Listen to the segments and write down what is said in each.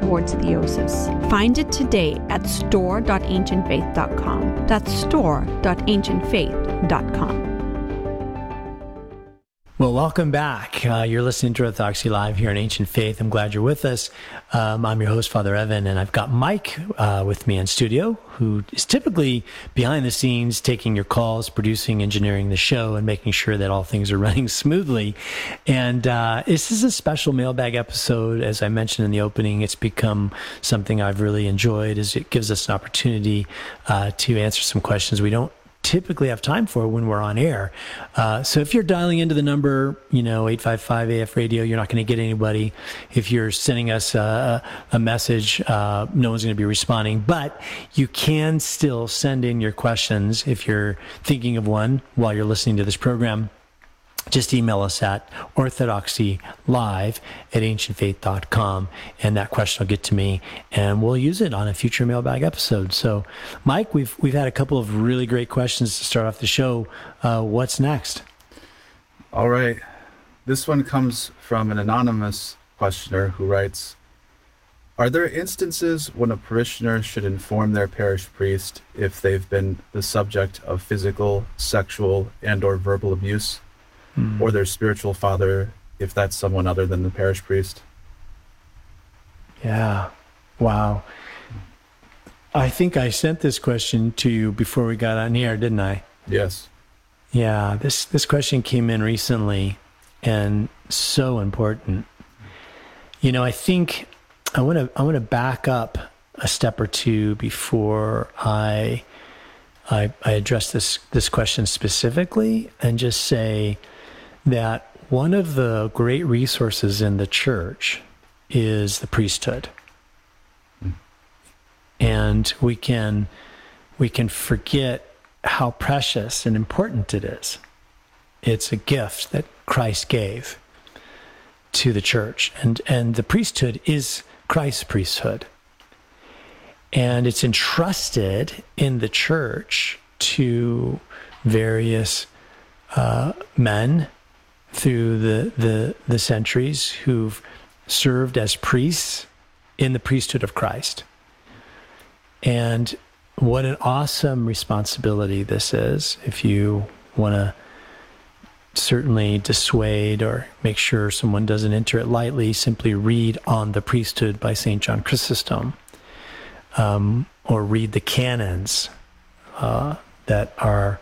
towards theosis. Find it today at store.ancientfaith.com. That's store.ancientfaith.com. Well, welcome back. You're listening to Orthodoxy Live here in Ancient Faith. I'm glad you're with us. I'm your host, Father Evan, and I've got Mike with me in studio, who is typically behind the scenes, taking your calls, producing, engineering the show, and making sure that all things are running smoothly. And this is a special mailbag episode. As I mentioned in the opening, it's become something I've really enjoyed, as it gives us an opportunity to answer some questions we don't typically have time for when we're on air. So if you're dialing into the number, 855 AF radio, you're not going to get anybody. If you're sending us a message, no one's going to be responding, but you can still send in your questions if you're thinking of one while you're listening to this program. Just email us at orthodoxylive@ancientfaith.com, and that question will get to me, and we'll use it on a future mailbag episode. So, Mike, we've had a couple of really great questions to start off the show. What's next? All right. This one comes from an anonymous questioner who writes, are there instances when a parishioner should inform their parish priest if they've been the subject of physical, sexual, and/or verbal abuse? Or their spiritual father, if that's someone other than the parish priest? Yeah. Wow. I think I sent this question to you before we got on here, didn't I? Yes. Yeah. This question came in recently, and so important. I think I want to back up a step or two before I address this question specifically, and just say that one of the great resources in the church is the priesthood. And we can forget how precious and important it is. It's a gift that Christ gave to the church. And the priesthood is Christ's priesthood. And it's entrusted in the church to various men through the centuries who've served as priests in the priesthood of Christ. And what an awesome responsibility this is. If you want to certainly dissuade or make sure someone doesn't enter it lightly, simply read On the Priesthood by St. John Chrysostom, or read the canons that are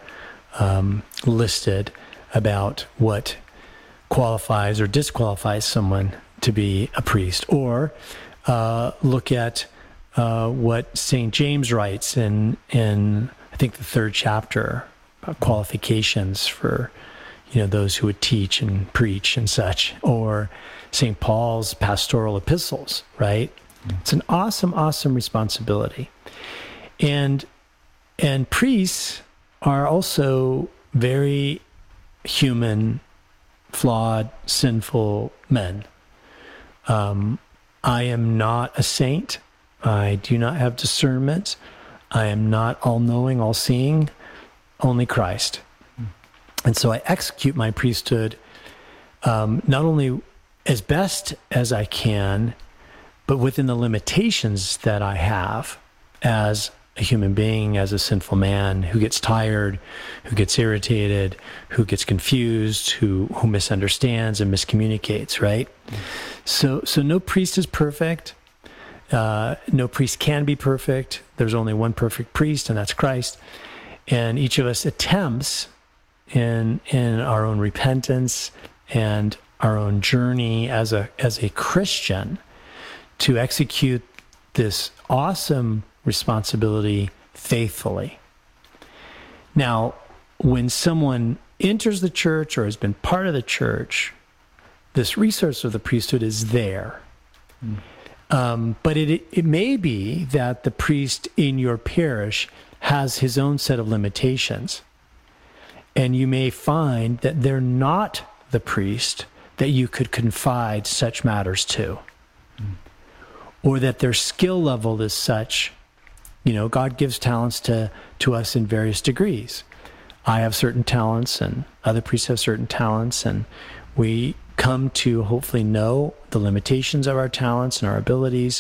listed about what qualifies or disqualifies someone to be a priest, or look at what St. James writes in I think the 3rd chapter about qualifications for those who would teach and preach and such, or St. Paul's pastoral epistles, right? It's an awesome responsibility. And priests are also very human, flawed, sinful men. I am not a saint. I do not have discernment. I am not all-knowing, all-seeing, only Christ. And so I execute my priesthood not only as best as I can, but within the limitations that I have as a human being, as a sinful man who gets tired, who gets irritated, who gets confused, who misunderstands and miscommunicates, right? So no priest is perfect. No priest can be perfect. There's only one perfect priest, and that's Christ. And each of us attempts in our own repentance and our own journey as a Christian to execute this awesome responsibility faithfully. Now, when someone enters the church or has been part of the church, this resource of the priesthood is there. But it may be that the priest in your parish has his own set of limitations. And you may find that they're not the priest that you could confide such matters to. Or that their skill level is such, God gives talents to us in various degrees. I have certain talents and other priests have certain talents, and we come to hopefully know the limitations of our talents and our abilities,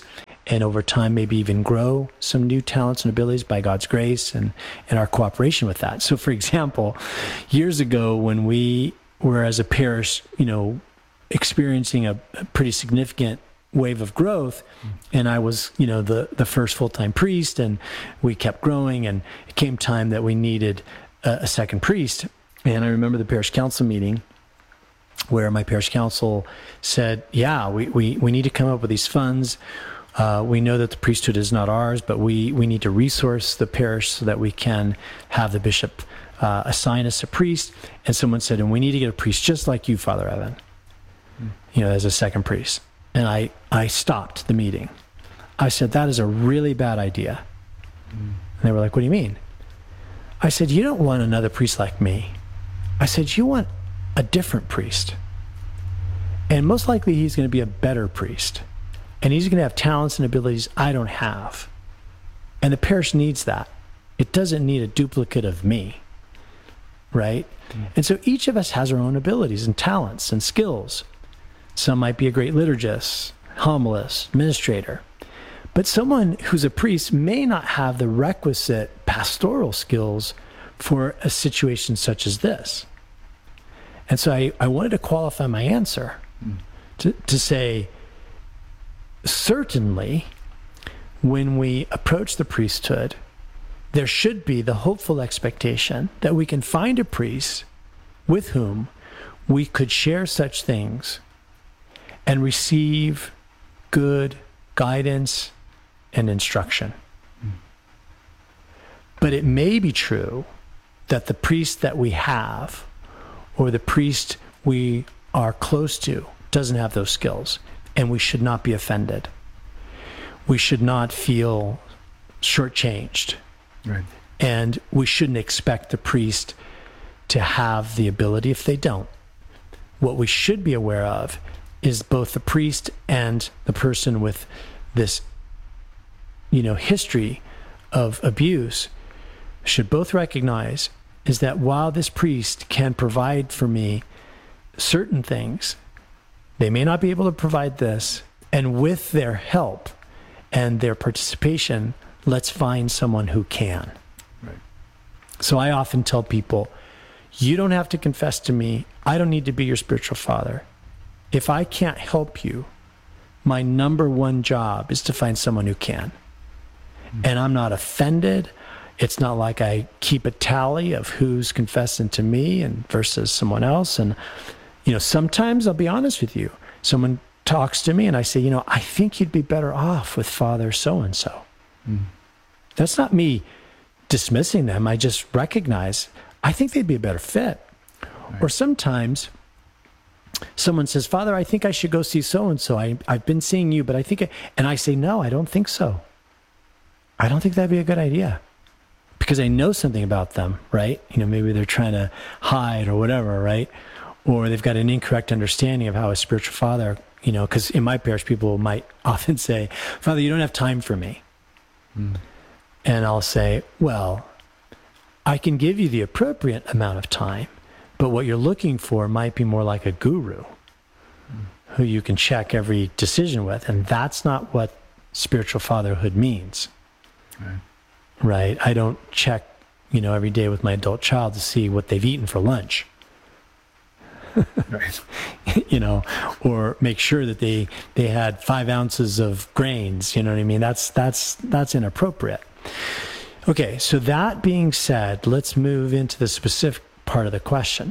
and over time maybe even grow some new talents and abilities by God's grace and our cooperation with that. So for example, years ago when we were as a parish, experiencing a pretty significant wave of growth, and I was, the first full-time priest, and we kept growing, and it came time that we needed a second priest. And I remember the parish council meeting where my parish council said, yeah, we need to come up with these funds. We know that the priesthood is not ours, but we need to resource the parish so that we can have the bishop assign us a priest. And someone said, and we need to get a priest just like you, Father Evan, as a second priest. And I stopped the meeting. I said, that is a really bad idea. And they were like, what do you mean? I said, you don't want another priest like me. I said, you want a different priest. And most likely he's going to be a better priest. And he's going to have talents and abilities I don't have. And the parish needs that. It doesn't need a duplicate of me. Right? And so each of us has our own abilities and talents and skills. Some might be a great liturgist, homilist, administrator. But someone who's a priest may not have the requisite pastoral skills for a situation such as this. And so I wanted to qualify my answer to say, certainly, when we approach the priesthood, there should be the hopeful expectation that we can find a priest with whom we could share such things and receive good guidance and instruction. But it may be true that the priest that we have, or the priest we are close to, doesn't have those skills, and we should not be offended. We should not feel shortchanged. Right. And we shouldn't expect the priest to have the ability if they don't. What we should be aware of is both the priest and the person with this, history of abuse should both recognize is that while this priest can provide for me certain things, they may not be able to provide this. And with their help and their participation, let's find someone who can. Right. So I often tell people, you don't have to confess to me. I don't need to be your spiritual father. If I can't help you, my number one job is to find someone who can. And I'm not offended. It's not like I keep a tally of who's confessing to me and versus someone else. And, sometimes I'll be honest with you. Someone talks to me and I say, I think you'd be better off with Father so-and-so. That's not me dismissing them. I just recognize, I think they'd be a better fit. Right. Or sometimes someone says, Father, I think I should go see so-and-so. I've been seeing you, but I think, and I say, no, I don't think so. I don't think that'd be a good idea. Because I know something about them, right? Maybe they're trying to hide or whatever, right? Or they've got an incorrect understanding of how a spiritual father, because in my parish, people might often say, Father, you don't have time for me. And I'll say, well, I can give you the appropriate amount of time, but what you're looking for might be more like a guru who you can check every decision with. And that's not what spiritual fatherhood means. Right? I don't check, every day with my adult child to see what they've eaten for lunch. Right. Or make sure that they had 5 ounces of grains. You know what I mean? That's inappropriate. Okay, so that being said, let's move into the specific part of the question.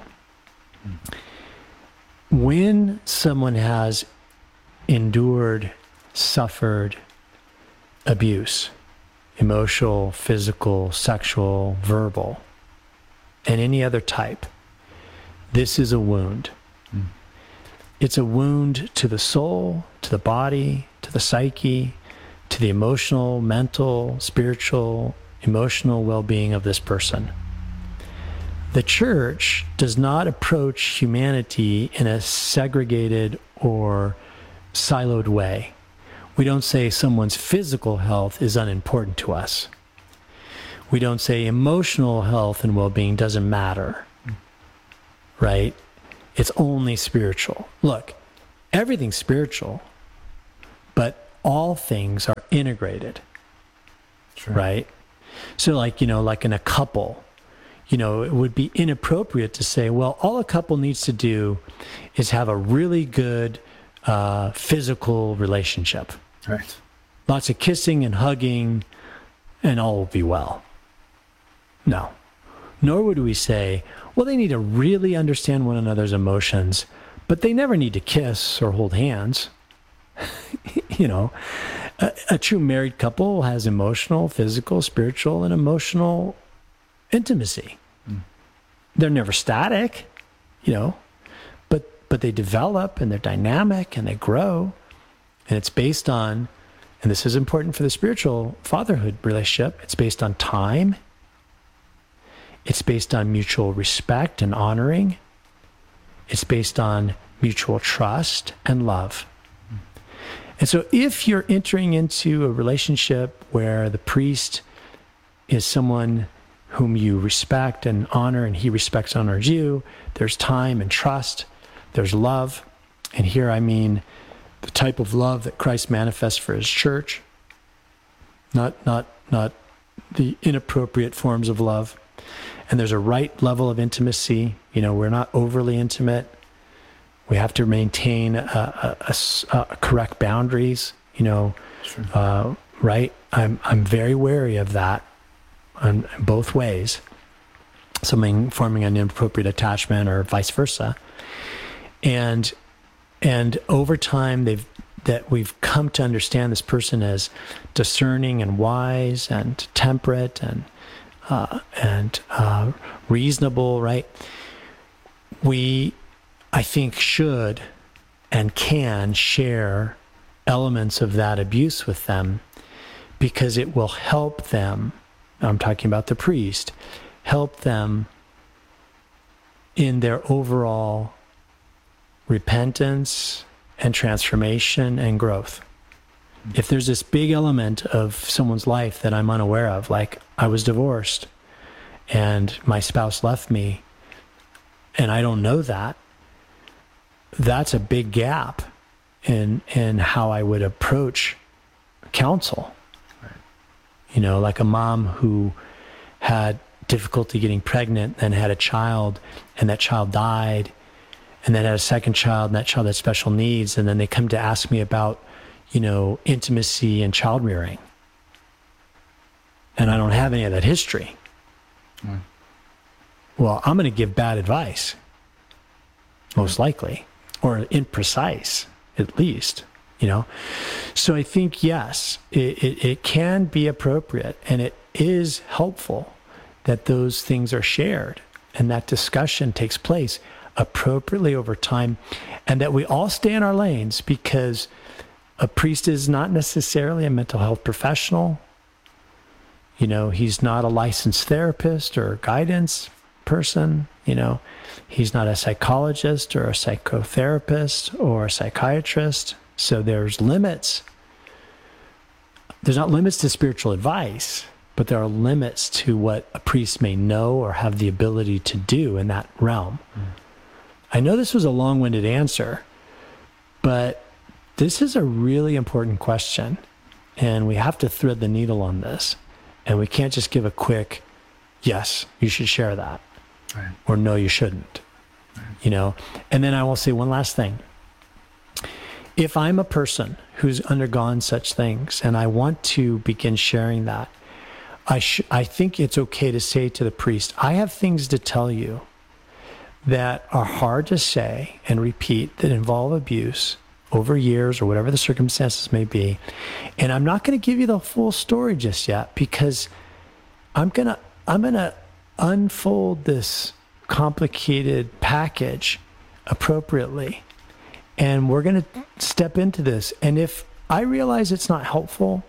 When someone has endured, suffered abuse, emotional, physical, sexual, verbal, and any other type, this is a wound. It's a wound to the soul, to the body, to the psyche, to the emotional, mental, spiritual, emotional well-being of this person. The church does not approach humanity in a segregated or siloed way. We don't say someone's physical health is unimportant to us. We don't say emotional health and well-being doesn't matter, right? It's only spiritual. Look, everything's spiritual, but all things are integrated, Sure. right? So like, like in a couple, it would be inappropriate to say, well, all a couple needs to do is have a really good physical relationship. Right. Lots of kissing and hugging, and all will be well. No. Nor would we say, well, they need to really understand one another's emotions, but they never need to kiss or hold hands. A true married couple has emotional, physical, spiritual, and emotional intimacy. They're never static, but they develop and they're dynamic and they grow. And it's based on, and this is important for the spiritual fatherhood relationship, it's based on time. It's based on mutual respect and honoring. It's based on mutual trust and love. And so if you're entering into a relationship where the priest is someone whom you respect and honor, and he respects, honors you, there's time and trust, there's love. And here I mean the type of love that Christ manifests for his church, not the inappropriate forms of love. And there's a right level of intimacy. We're not overly intimate. We have to maintain correct boundaries, Sure. right? I'm very wary of that on both ways. Something forming an inappropriate attachment or vice versa. And over time we've come to understand this person as discerning and wise and temperate and reasonable, right? We, I think, should and can share elements of that abuse with them because it will help them, I'm talking about the priest, help them in their overall repentance and transformation and growth. If there's this big element of someone's life that I'm unaware of, like I was divorced and my spouse left me and I don't know that, that's a big gap in how I would approach counsel. Right. Like a mom who had difficulty getting pregnant and had a child and that child died and then had a second child and that child had special needs, and then they come to ask me about intimacy and child rearing. And I don't have any of that history. Mm. Well, I'm going to give bad advice, most likely, or imprecise, at least, So I think, yes, it can be appropriate, and it is helpful that those things are shared and that discussion takes place appropriately over time, and that we all stay in our lanes, because a priest is not necessarily a mental health professional. He's not a licensed therapist or guidance person. He's not a psychologist or a psychotherapist or a psychiatrist. So there's limits. There's not limits to spiritual advice, but there are limits to what a priest may know or have the ability to do in that realm. Mm. I know this was a long-winded answer, but this is a really important question, and we have to thread the needle on this. And we can't just give a quick, yes, you should share that, right, or no, you shouldn't, right. And then I will say one last thing. If I'm a person who's undergone such things and I want to begin sharing that, I think it's okay to say to the priest, I have things to tell you that are hard to say and repeat, that involve abuse over years or whatever the circumstances may be. And I'm not going to give you the full story just yet, because I'm going to unfold this complicated package appropriately. And we're going to step into this. And if I realize it's not helpful,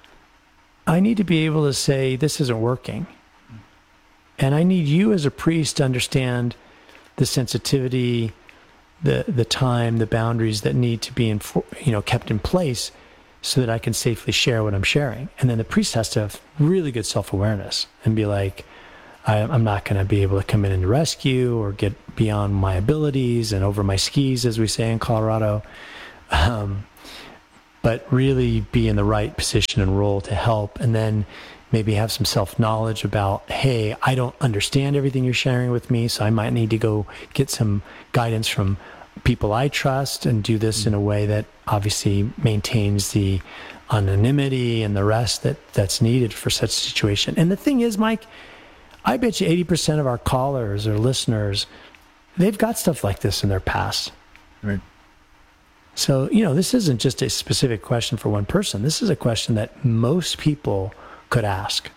I need to be able to say, this isn't working. And I need you as a priest to understand the sensitivity, the time, the boundaries that need to be kept in place so that I can safely share what I'm sharing. And then the priest has to have really good self-awareness and be like, I'm not going to be able to come in and rescue or get beyond my abilities and over my skis, as we say in Colorado. But but really be in the right position and role to help, and then maybe have some self-knowledge about, hey, I don't understand everything you're sharing with me, so I might need to go get some guidance from people I trust and do this in a way that obviously maintains the anonymity and the rest that's needed for such a situation. And the thing is, Mike, I bet you 80% of our callers or listeners, they've got stuff like this in their past. Right. So, this isn't just a specific question for one person. This is a question that most people could ask,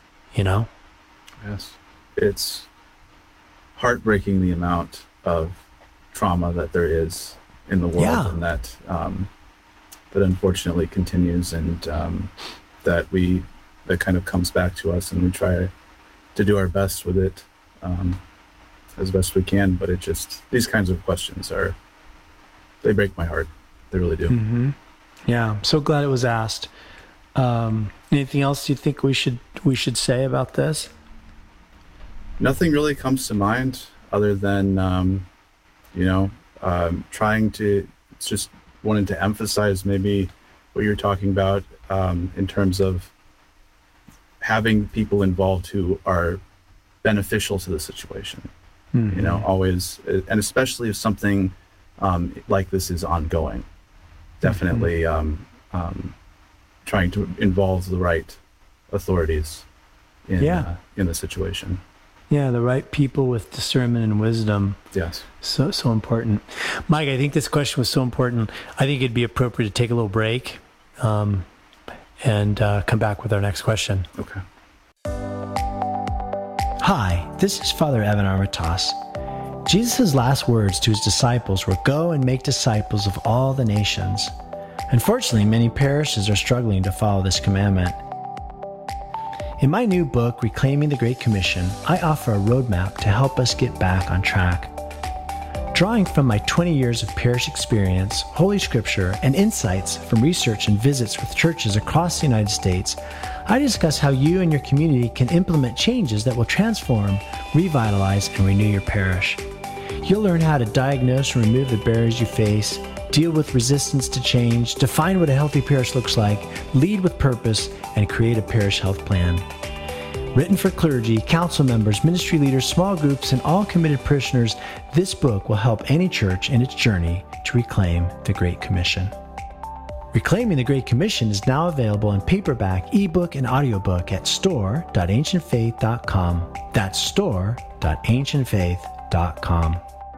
Yes. It's heartbreaking the amount of trauma that there is in the world, and that unfortunately continues, and that kind of comes back to us, and we try to do our best with it as best we can. But these kinds of questions they break my heart. They really do. Mm-hmm. Yeah, I'm so glad it was asked. Anything else you think we should say about this? Nothing really comes to mind other than just wanted to emphasize maybe what you're talking about in terms of having people involved who are beneficial to the situation. Mm-hmm. Always, and especially if something like this is ongoing, definitely trying to involve the right authorities in the situation. Yeah, the right people with discernment and wisdom. Yes. So important. Mike, I think this question was so important. I think it'd be appropriate to take a little break and come back with our next question. Okay. Hi, this is Father Evan Armatas. Jesus' last words to his disciples were, "Go and make disciples of all the nations." Unfortunately, many parishes are struggling to follow this commandment. In my new book, Reclaiming the Great Commission, I offer a roadmap to help us get back on track. Drawing from my 20 years of parish experience, Holy Scripture, and insights from research and visits with churches across the United States, I discuss how you and your community can implement changes that will transform, revitalize, and renew your parish. You'll learn how to diagnose and remove the barriers you face, deal with resistance to change, define what a healthy parish looks like, lead with purpose, and create a parish health plan. Written for clergy, council members, ministry leaders, small groups, and all committed parishioners, this book will help any church in its journey to reclaim the Great Commission. Reclaiming the Great Commission is now available in paperback, ebook, and audiobook at store.ancientfaith.com. That's store.ancientfaith.com.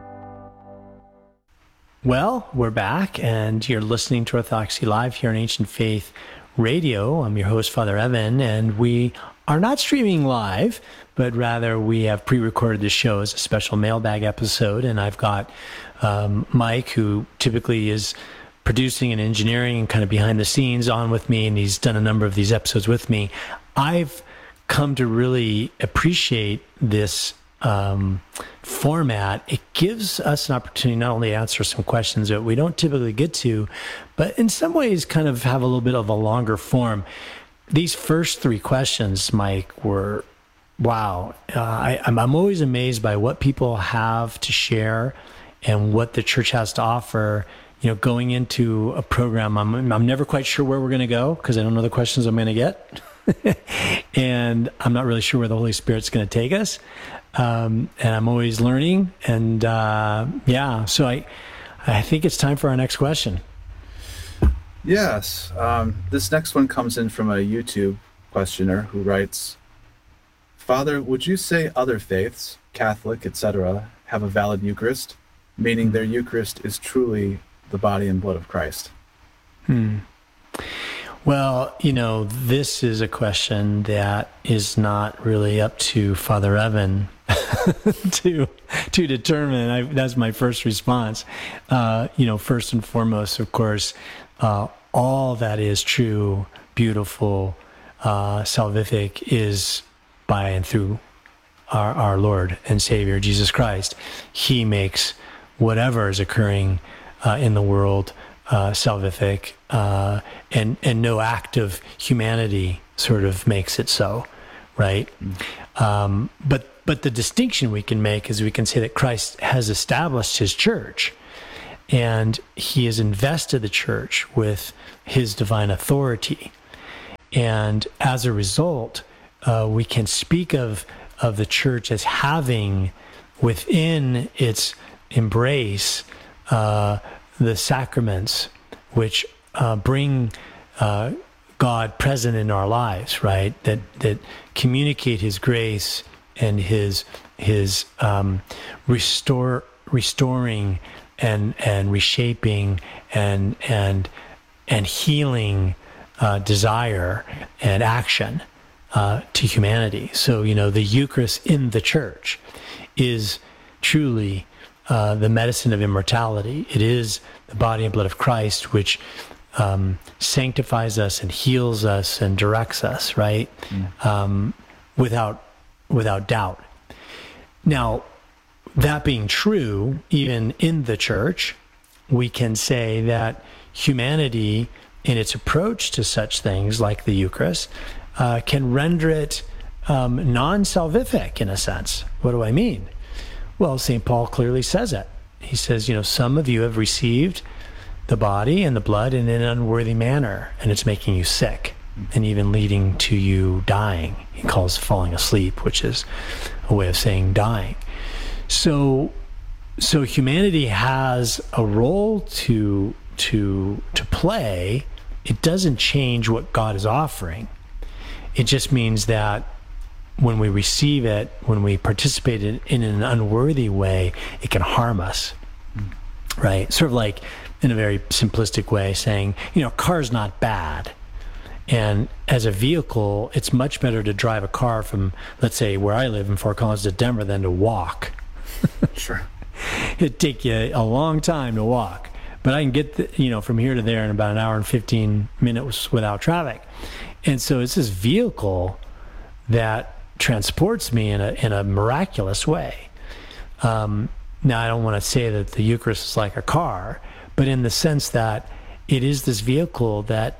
Well, we're back, and you're listening to Orthodoxy Live here on Ancient Faith Radio. I'm your host, Father Evan, and we are not streaming live, but rather we have pre-recorded the show as a special mailbag episode, and I've got Mike, who typically is producing and engineering and kind of behind the scenes on with me, and he's done a number of these episodes with me. I've come to really appreciate this format. It gives us an opportunity not only to answer some questions that we don't typically get to, but in some ways kind of have a little bit of a longer form. These first three questions, Mike, were, wow. I'm always amazed by what people have to share and what the church has to offer. Going into a program, I'm never quite sure where we're going to go because I don't know the questions I'm going to get. And I'm not really sure where the Holy Spirit's going to take us. And I'm always learning. And so I think it's time for our next question. Yes. This next one comes in from a YouTube questioner who writes, "Father, would you say other faiths, Catholic, etc., have a valid Eucharist, meaning their Eucharist is truly the body and blood of Christ?" Well, this is a question that is not really up to Father Evan to determine. That's my first response. First and foremost, of course, all that is true, beautiful, salvific is by and through our Lord and Savior, Jesus Christ. He makes whatever is occurring in the world salvific, and no act of humanity sort of makes it so, right? But the distinction we can make is we can say that Christ has established his church, and he has invested the church with his divine authority. And as a result, we can speak of the church as having within its embrace the sacraments which bring God present in our lives, right? That communicate his grace and his restoring and reshaping and healing desire and action to humanity. So, the Eucharist in the church is truly the medicine of immortality. It is the body and blood of Christ, which sanctifies us and heals us and directs us, right? Without doubt. Now, that being true, even in the church, we can say that humanity, in its approach to such things like the Eucharist, can render it non-salvific in a sense. What do I mean? Well, St. Paul clearly says it. He says, some of you have received the body and the blood in an unworthy manner, and it's making you sick and even leading to you dying. He calls falling asleep, which is a way of saying dying. So humanity has a role to play. It doesn't change what God is offering. It just means that when we receive it, when we participate in an unworthy way, it can harm us, right? Sort of like, in a very simplistic way, saying, a car's not bad. And as a vehicle, it's much better to drive a car from, let's say, where I live in Fort Collins to Denver than to walk. Sure. It'd take you a long time to walk. But I can get, from here to there in about an hour and 15 minutes without traffic. And so it's this vehicle that transports me in a miraculous way. Now, I don't want to say that the Eucharist is like a car, but in the sense that it is this vehicle that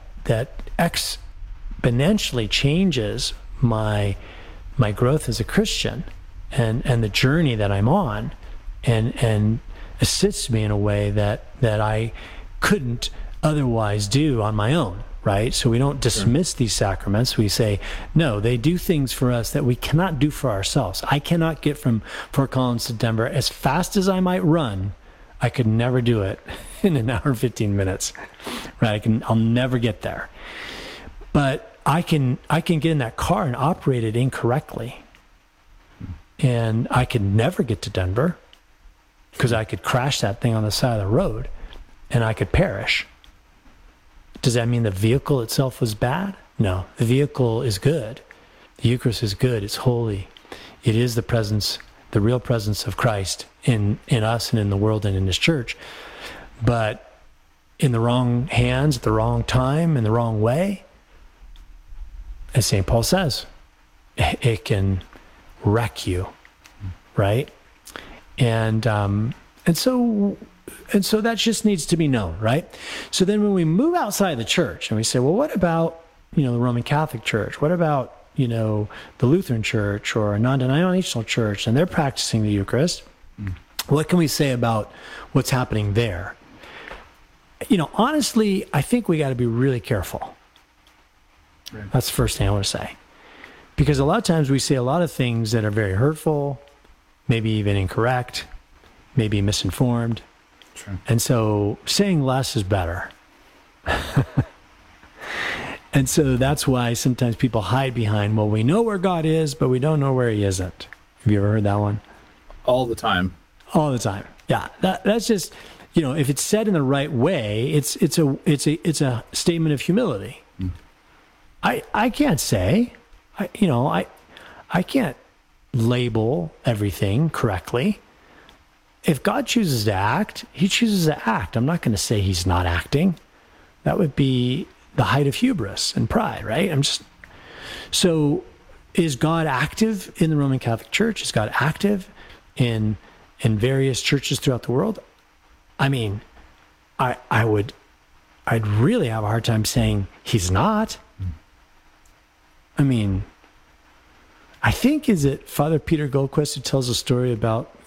exponentially changes my growth as a Christian and the journey that I'm on, and assists me in a way that I couldn't otherwise do on my own, right? So we don't dismiss these sacraments. We say, no, they do things for us that we cannot do for ourselves. I cannot get from Fort Collins to Denver as fast as I might run. I could never do it in an hour and 15 minutes, right? I'll never get there. But I can get in that car and operate it incorrectly. And I could never get to Denver because I could crash that thing on the side of the road and I could perish. Does that mean the vehicle itself was bad? No, the vehicle is good. The Eucharist is good. It's holy. It is the presence, the real presence of Christ in us and in the world and in his church. But in the wrong hands, at the wrong time, in the wrong way, as St. Paul says, it can wreck you, right? And so that just needs to be known, right? So then when we move outside the church and we say, well, what about, the Roman Catholic Church? What about, the Lutheran Church or a non-denominational church, and they're practicing the Eucharist? What can we say about what's happening there? Honestly, I think we got to be really careful. Right. That's the first thing I want to say. Because a lot of times we say a lot of things that are very hurtful, maybe even incorrect, maybe misinformed. Sure. And so saying less is better. And so that's why sometimes people hide behind, well, we know where God is, but we don't know where he isn't. Have you ever heard that one? All the time. All the time. Yeah. That's just, if it's said in the right way, it's a statement of humility. I can't say, I can't label everything correctly. If God chooses to act, he chooses to act. I'm not going to say he's not acting. That would be the height of hubris and pride, right? So is God active in the Roman Catholic Church? Is God active in various churches throughout the world? I mean, I'd really have a hard time saying he's not. I think, is it Father Peter Goldquist who tells a story about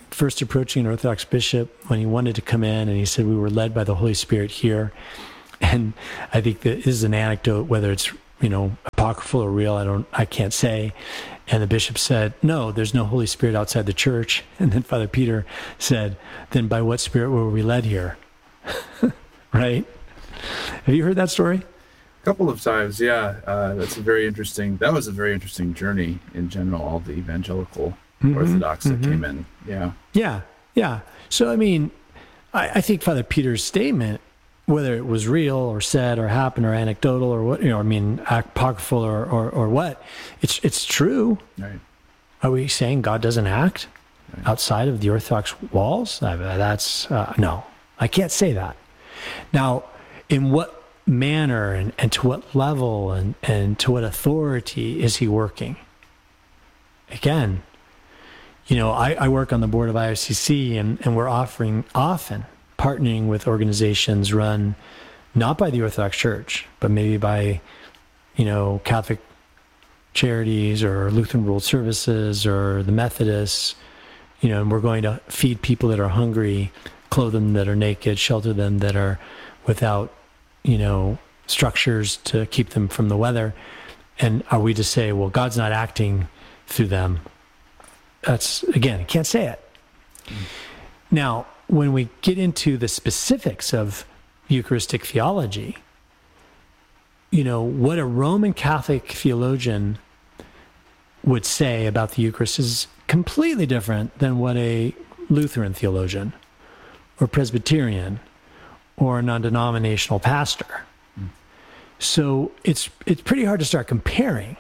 first approaching an Orthodox bishop when he wanted to come in, and he said, we were led by the Holy Spirit here. And I think that this is an anecdote, whether it's, apocryphal or real, I can't say. And the bishop said, no, there's no Holy Spirit outside the church. And then Father Peter said, then by what Spirit were we led here? Right? Have you heard that story? A couple of times, yeah. That was a very interesting journey in general, all the evangelical Orthodox that came in. Yeah. Yeah. So, I think Father Peter's statement, whether it was real or said or happened or anecdotal or what, apocryphal or what, it's true. Right. Are we saying God doesn't act outside of the Orthodox walls? No, I can't say that. Now, in what manner and to what level and to what authority is he working? Again, I work on the board of IOCC, and we're often partnering with organizations run not by the Orthodox Church, but maybe by, Catholic Charities or Lutheran World Services or the Methodists, and we're going to feed people that are hungry, clothe them that are naked, shelter them that are without, structures to keep them from the weather. And are we to say, well, God's not acting through them? That's, again, I can't say it. Now, when we get into the specifics of Eucharistic theology, what a Roman Catholic theologian would say about the Eucharist is completely different than what a Lutheran theologian or Presbyterian or a non-denominational pastor. So it's pretty hard to start comparing.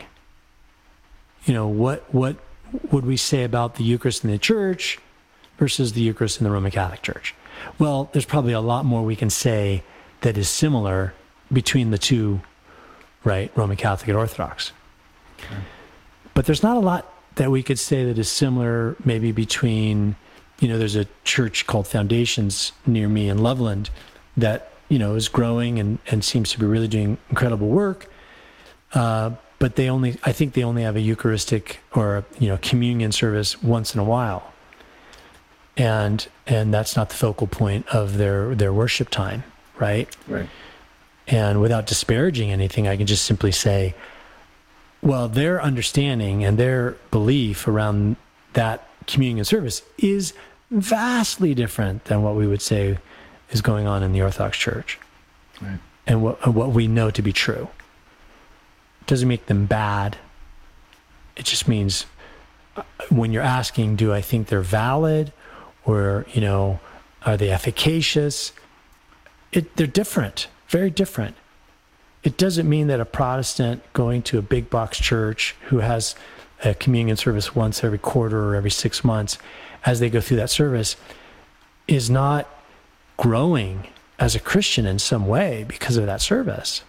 What would we say about the Eucharist in the Church versus the Eucharist in the Roman Catholic Church? Well, there's probably a lot more we can say that is similar between the two, right, Roman Catholic and Orthodox. Okay. But there's not a lot that we could say that is similar maybe between, there's a church called Foundations near me in Loveland that, is growing and seems to be really doing incredible work. But I think they only have a Eucharistic or, communion service once in a while. And that's not the focal point of their worship time, right? Right. And without disparaging anything, I can just simply say, well, their understanding and their belief around that communion service is vastly different than what we would say is going on in the Orthodox Church. Right. And what we know to be true. It doesn't make them bad. It just means when you're asking, do I think they're valid? Or, are they efficacious? They're different, very different. It doesn't mean that a Protestant going to a big box church who has a communion service once every quarter or every 6 months, as they go through that service, is not growing as a Christian in some way because of that service.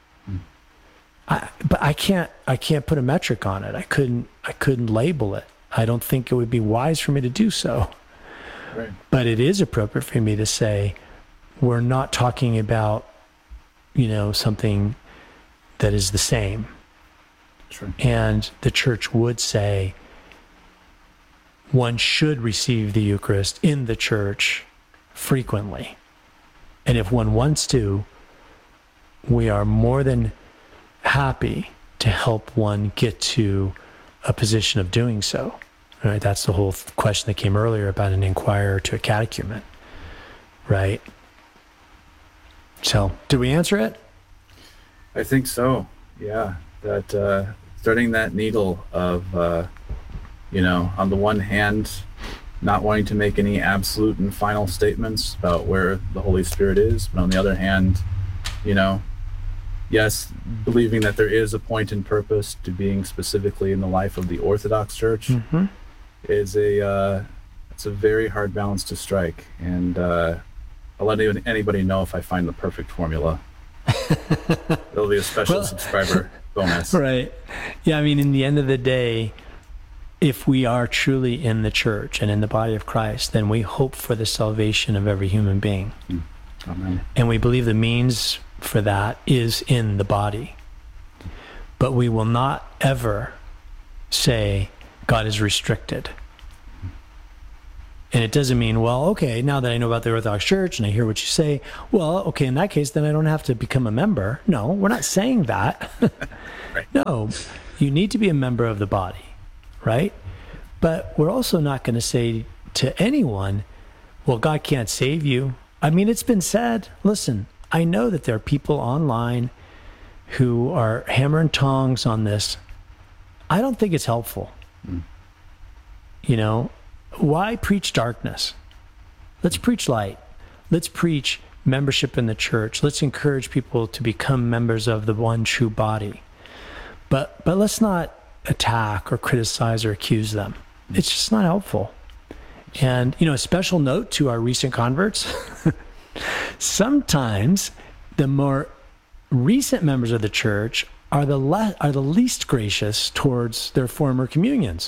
But I can't put a metric on it. I couldn't label it. I don't think it would be wise for me to do so. Right. But it is appropriate for me to say, we're not talking about, something that is the same. Sure. And the church would say one should receive the Eucharist in the church frequently. And if one wants to, we are more than happy to help one get to a position of doing so. Right? That's the whole question that came earlier about an inquirer to a catechumen, right? So, did we answer it? I think so. Yeah, that threading that needle of, on the one hand, not wanting to make any absolute and final statements about where the Holy Spirit is, but on the other hand, yes, believing that there is a point and purpose to being specifically in the life of the Orthodox Church. Mm-hmm. It's a very hard balance to strike, and I'll let anybody know if I find the perfect formula. There'll be a special subscriber bonus. Right. Yeah, in the end of the day, if we are truly in the church and in the body of Christ, then we hope for the salvation of every human being. Amen. And we believe the means for that is in the body. But we will not ever say God is restricted. And it doesn't mean, well, okay, now that I know about the Orthodox Church and I hear what you say, well, okay, in that case, then I don't have to become a member. No, we're not saying that. Right. No, you need to be a member of the body, right? But we're also not going to say to anyone, well, God can't save you. I mean, it's been said, listen, I know that there are people online who are hammer and tongs on this. I don't think it's helpful. You know, why preach darkness? Let's preach light. Let's preach membership in the church. Let's encourage people to become members of the one true body. But let's not attack or criticize or accuse them. It's just not helpful. And, you know, a special note to our recent converts, sometimes the more recent members of the church are the least gracious towards their former communions.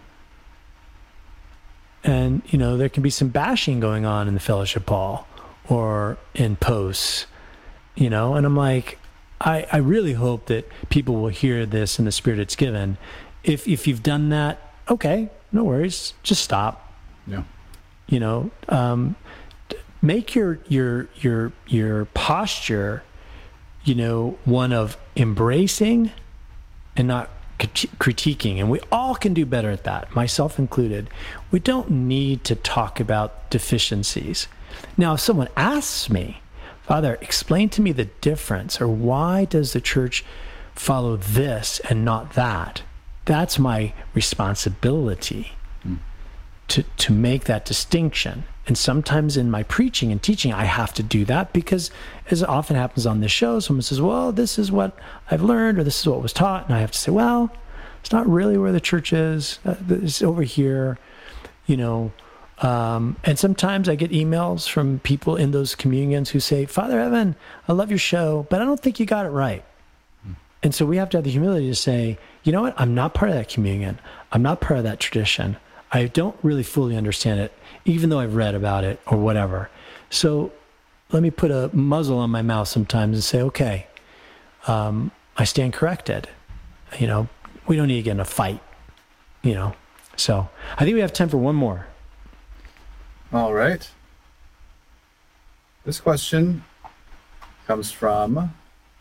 And, you know, there can be some bashing going on in the fellowship hall or in posts, you know, and I'm like, I really hope that people will hear this in the spirit it's given. If you've done that, okay, no worries, just stop. Yeah. You know, make your posture, you know, one of embracing and not critiquing. And we all can do better at that, myself included. We don't need to talk about deficiencies. Now, if someone asks me, Father, explain to me the difference, or why does the church follow this and not that? That's my responsibility to make that distinction. And sometimes in my preaching and teaching, I have to do that because, as often happens on this show, someone says, well, this is what I've learned, or this is what was taught. And I have to say, well, it's not really where the church is. It's over here, you know. And sometimes I get emails from people in those communions who say, Father Evan, I love your show, but I don't think you got it right. And so we have to have the humility to say, you know what? I'm not part of that communion. I'm not part of that tradition. I don't really fully understand it, even though I've read about it or whatever. So let me put a muzzle on my mouth sometimes and say, okay, I stand corrected. You know, we don't need to get in a fight, you know. So I think we have time for one more. All right. This question comes from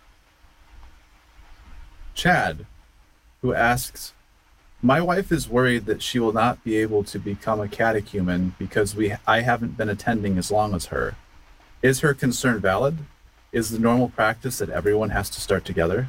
Chad, who asks, my wife is worried that she will not be able to become a catechumen because I haven't been attending as long as her. Is her concern valid? Is the normal practice that everyone has to start together?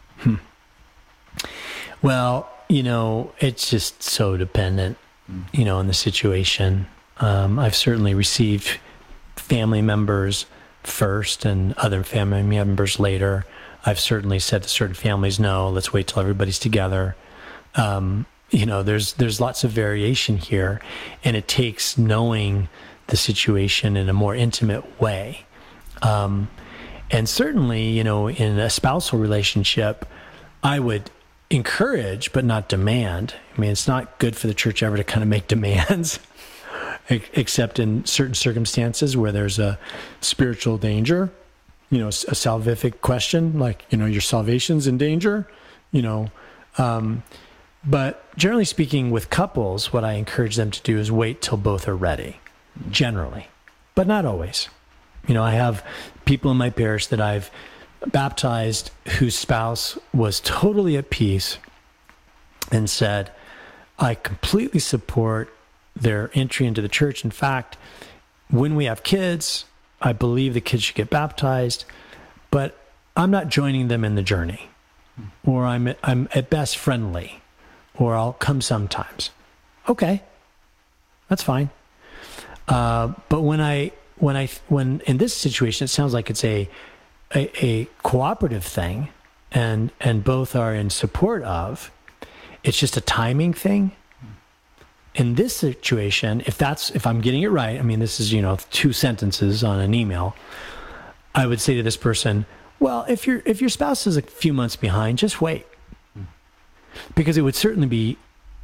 Well, you know, it's just so dependent, you know, on the situation. I've certainly received family members first and other family members later. I've certainly said to certain families, no, let's wait till everybody's together. You know, there's lots of variation here, and it takes knowing the situation in a more intimate way. And certainly, you know, in a spousal relationship, I would encourage, but not demand. I mean, it's not good for the church ever to kind of make demands, except in certain circumstances where there's a spiritual danger, you know, a salvific question, like, you know, your salvation's in danger, you know. But generally speaking, with couples, what I encourage them to do is wait till both are ready, generally, but not always. You know, I have people in my parish that I've baptized whose spouse was totally at peace and said, I completely support their entry into the church. In fact, when we have kids, I believe the kids should get baptized, but I'm not joining them in the journey, or I'm at best friendly, or I'll come sometimes. Okay, that's fine. But when in this situation, it sounds like it's a cooperative thing, and both are in support of. It's just a timing thing. In this situation, if I'm getting it right, I mean, this is, you know, 2 sentences on an email. I would say to this person, well, if your spouse is a few months behind, just wait. Because it would certainly be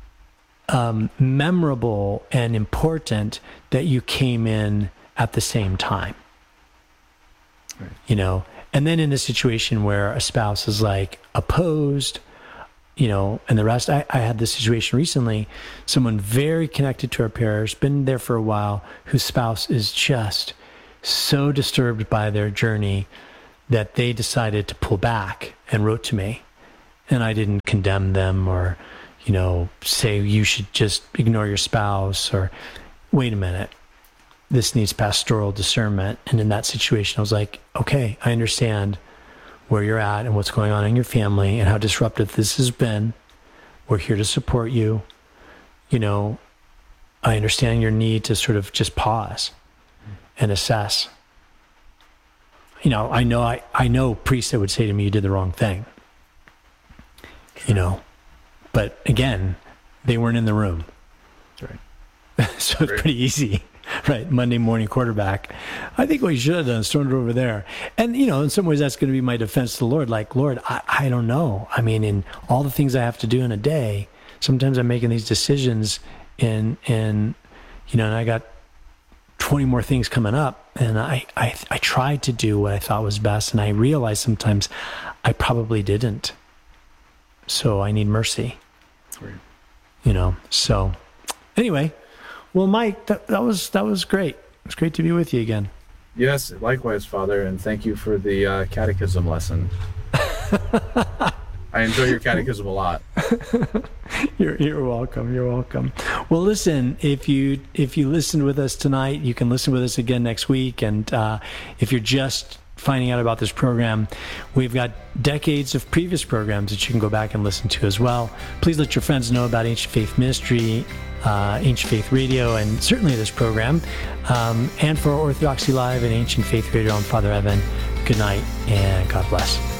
memorable and important that you came in at the same time. Right. You know, and then in a situation where a spouse is like opposed, and the rest. I had this situation recently, someone very connected to our parish, been there for a while, whose spouse is just so disturbed by their journey that they decided to pull back and wrote to me. And I didn't condemn them or, say you should just ignore your spouse or wait a minute. This needs pastoral discernment. And in that situation, I was like, okay, I understand where you're at and what's going on in your family and how disruptive this has been. We're here to support you. I understand your need to sort of just pause and assess. I know priests that would say to me, you did the wrong thing. But again, they weren't in the room. That's right. So it's pretty easy, right? Monday morning quarterback. I think what you should have done is thrown it over there. And, in some ways that's going to be my defense to the Lord. Like, Lord, I don't know. I mean, in all the things I have to do in a day, sometimes I'm making these decisions and I got 20 more things coming up. And I tried to do what I thought was best. And I realized sometimes I probably didn't. So I need mercy. Right. So anyway, well, Mike, that was great. It was great to be with you again. Yes, likewise, Father, and thank you for the catechism lesson. I enjoy your catechism a lot. You're welcome. You're welcome. Well, listen, if you listened with us tonight, you can listen with us again next week. And if you're just finding out about this program, we've got decades of previous programs that you can go back and listen to as well. Please let your friends know about Ancient Faith Ministry, Ancient Faith Radio, and certainly this program. And for Orthodoxy Live and Ancient Faith Radio, I'm Father Evan. Good night and God bless.